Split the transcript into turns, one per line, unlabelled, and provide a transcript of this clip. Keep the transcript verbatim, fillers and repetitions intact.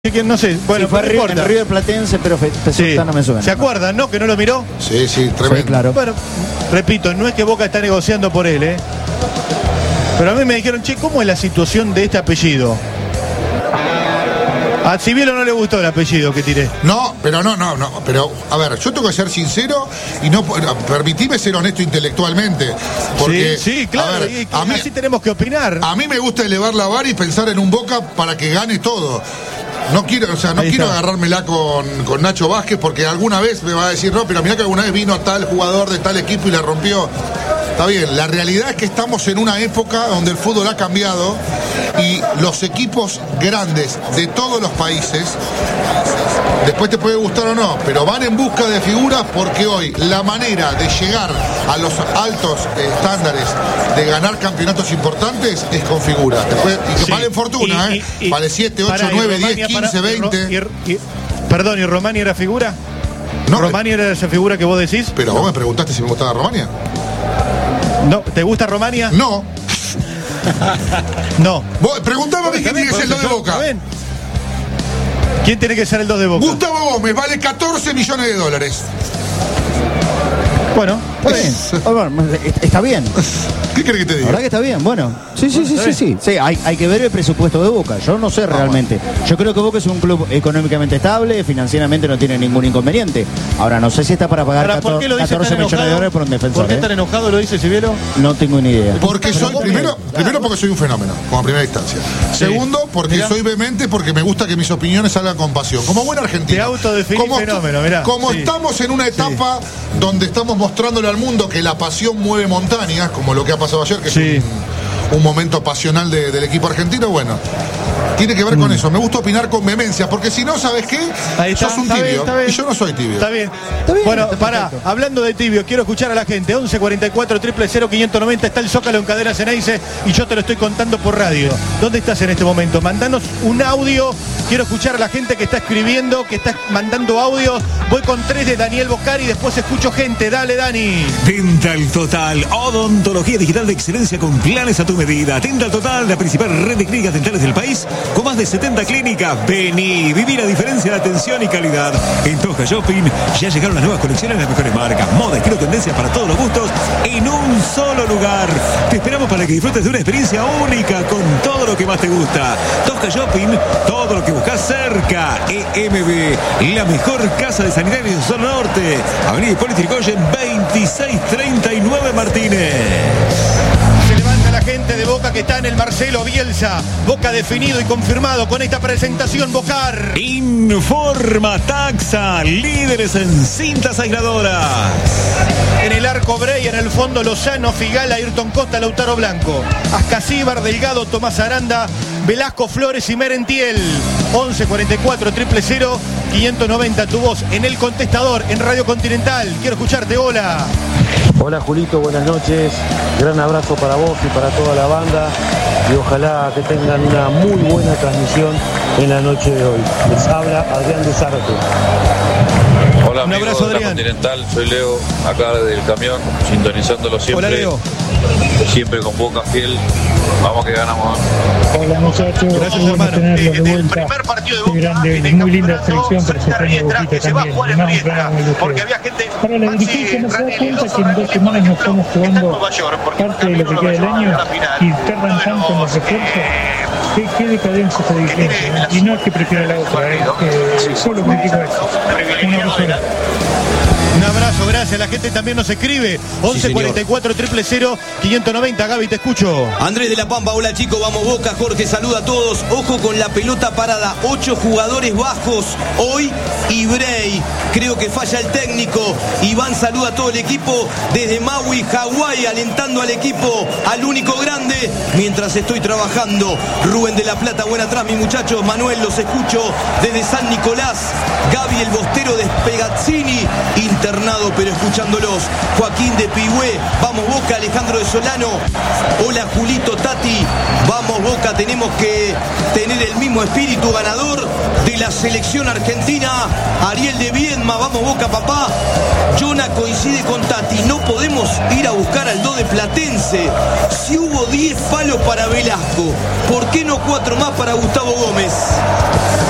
No sé, bueno,
sí, fue
no
Río, en River Platense, pero
sí.
no me suena.
¿Se acuerdan, no? Que no lo miró.
Sí, sí, tremendo.
Sí, claro.
Bueno, repito, no es que Boca está negociando por él, ¿eh? Pero a mí me dijeron, che, ¿cómo es la situación de este apellido? A Cibielo no le gustó el apellido que tiré.
No, pero no, no, no. Pero, a ver, yo tengo que ser sincero y no permitime ser honesto intelectualmente. Porque,
sí, sí, claro.
A ver,
y,
a mí,
así tenemos que opinar.
A mí me gusta elevar la vara y pensar en un Boca para que gane todo. No quiero, o sea, no
Ahí
quiero
está.
agarrármela con, con Nacho Vázquez porque alguna vez me va a decir, no, pero mirá que alguna vez vino tal jugador de tal equipo y la rompió. Está bien, la realidad es que estamos en una época donde el fútbol ha cambiado y los equipos grandes de todos los países, después te puede gustar o no, pero van en busca de figuras porque hoy la manera de llegar a los altos eh, estándares de ganar campeonatos importantes es con figuras. Después, y que
Sí.
valen fortuna,
Y-
¿eh?
y- y-
vale siete, ocho,
Pará, y
nueve,
Romania,
diez, quince,
pará, y
veinte.
Ro- y- y- perdón, ¿y Romani era figura?
No,
¿Romani era esa figura que vos decís?
Pero vos me preguntaste si me gustaba Romania.
No, ¿te gusta Romania?
No.
No.
Vos, preguntame a mí quién tiene que ser el dos de Boca.
¿Está bien? ¿Quién tiene que ser el dos de Boca?
Gustavo Gómez vale catorce millones de dólares.
Bueno,
Está bien. Oh, bueno, está bien.
¿Qué crees que te
La
diga?
verdad que está bien, bueno. Sí, sí, sí,
está
sí, sí. Sí, hay, hay que ver el presupuesto de Boca. Yo no sé realmente. Yo creo que Boca es un club económicamente estable, financieramente no tiene ningún inconveniente. Ahora, no sé si está para pagar
Ahora, ¿por qué lo dice
catorce
tan
millones de
enojado?
dólares por un defensor.
¿Por qué
¿eh?
tan enojado lo dice Cibielo?
No tengo ni idea.
Porque soy,
vos
primero,
bien.
primero porque soy un fenómeno, como primera instancia. Segundo, porque
Mirá.
soy vehemente, porque me gusta que mis opiniones salgan con pasión. Como buen argentino.
Te autodefinís
Como,
fenómeno, mirá.
como
Sí.
estamos en una etapa donde estamos mostrándole al mundo que la pasión mueve montañas, como lo que ha pasado ayer, que
Sí.
es un, un momento pasional de- del equipo argentino, bueno. Tiene que ver con eso. Me gusta opinar con vehemencia, porque si no, ¿sabes qué?
Ahí está,
Sos un
está bien,
tibio.
está bien.
Y yo no soy tibio.
Está bien.
Está bien,
Bueno,
está
pará,
perfecto.
hablando de tibio, quiero escuchar a la gente. once cuarenta y cuatro, cero cero, quinientos noventa, está el Zócalo en Cadena Ceneice y yo te lo estoy contando por radio. ¿Dónde estás en este momento? Mandanos un audio. Quiero escuchar a la gente que está escribiendo, que está mandando audios. Voy con tres de Daniel Boscari y después escucho gente. Dale, Dani.
Dental Total, odontología digital de excelencia con planes a tu medida. Dental Total, la principal red de clínicas dentales del país, con más de setenta clínicas. Vení, viví la diferencia de atención y calidad. En Tosca Shopping ya llegaron las nuevas colecciones de las mejores marcas, moda, estilo, tendencias para todos los gustos en un solo lugar. Te esperamos para que disfrutes de una experiencia única con todo lo que más te gusta. Tosca Shopping, todo lo que buscas cerca. E M B, la mejor casa de sanitarios de zona norte. Avenida Hipólito Yrigoyen, veintiséis treinta y nueve Martínez.
Se levanta la gente de Boca que está en el Marcelo Bielsa. Boca definido y confirmado con esta presentación, Bocar.
Informa Taxa, líderes en cintas aisladoras.
En el arco Brey, en el fondo Lozano, Figala, Ayrton Costa, Lautaro Blanco. Ascasíbar, Delgado, Tomás Aranda, Velasco, Flores y Merentiel. once cuarenta y cuatro, cero cero, quinientos noventa, tu voz en el contestador, en Radio Continental. Quiero escucharte, hola.
Hola Julito, buenas noches. Gran abrazo para vos y para toda la banda. Y ojalá que tengan una muy buena transmisión en la noche de hoy. Les habla Adrián de Zárate.
Hola
Un
amigos
abrazo,
de la
Adrián.
Continental, soy Leo, acá del camión, sintonizándolo siempre.
Hola, Leo.
Siempre con Boca fiel. Vamos que ganamos.
Hola muchachos,
Gracias,
qué bueno
hermano.
tenerlos de
Desde el
vuelta.
primer partido de
Qué
Boca,
grande,
en el
muy linda
campeonato,
selección, pero se
Santa
extraña
Riestra,
Boquita
que se va a
también.
jugar en
Más un
Riestra,
programa de
porque
ustedes.
había gente.
Para la
Maxi,
dirigencia no se da
Ranelli,
cuenta
dos
que en dos
Ranelli,
semanas nos
está
estamos
en
jugando
Nueva York, porque
parte de lo que queda del año y estar arrancando con los refuerzos. ¿Qué, qué decadencia esta dirigencia? Y no es que prefiera la otra, eh, eh, solo critico eso. Un abrazo grande.
Un abrazo, gracias. La gente también nos escribe. once cuarenta y cuatro, cero cero, quinientos noventa. Gaby, te escucho.
Andrés de la Pampa, hola chicos, vamos Boca, Jorge saluda a todos, ojo con la pelota parada, ocho jugadores bajos hoy y Brey, creo que falla el técnico. Iván saluda a todo el equipo desde Maui, Hawái, alentando al equipo, al único grande, mientras estoy trabajando. Rubén de la Plata, buena atrás mis muchachos, Manuel los escucho desde San Nicolás, Gaby el Bostero de Spegazzini, internado pero escuchándolos, Joaquín de Pigüé, vamos Boca, Alejandro de Solano, hola Julito, Tati, vamos Boca, tenemos que tener el mismo espíritu ganador de la selección argentina. Ariel de Viedma, vamos Boca papá. Jonah coincide con Tati, no podemos ir a buscar al dos de Platense. Si hubo diez palos para Velasco, ¿por qué no cuatro más para Gustavo Gómez?